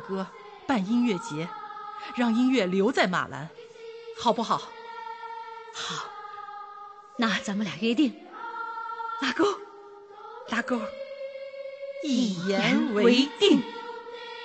歌，办音乐节，让音乐留在马兰，好不好？ 好，那咱们俩约定，拉钩， 一言为定。